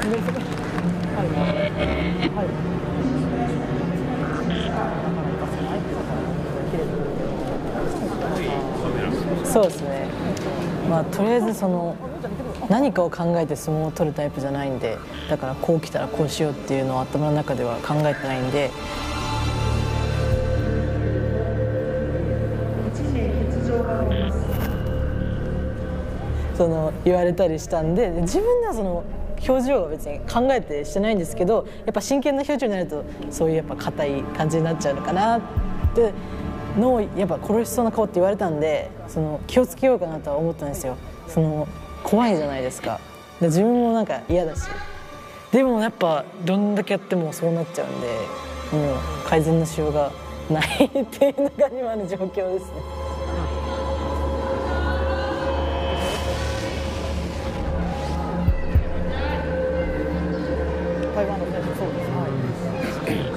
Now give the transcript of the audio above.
そうですね。まあとりあえず何かを考えて相撲を取るタイプじゃないんで、だからこう来たらこうしようっていうのを頭の中では考えてないんで。言われたりしたんで、自分では表情は別に考えてしてないんですけど、やっぱ真剣な表情になるとそういうやっぱ硬い感じになっちゃうのかなってのをやっぱ殺しそうな顔って言われたんで、気をつけようかなとは思ったんですよ。怖いじゃないですか。で自分もなんか嫌だし、でもやっぱどんだけやってもそうなっちゃうんで、もう改善のしようがないっていうのが今の状況ですね。台湾の選手そうです。はい。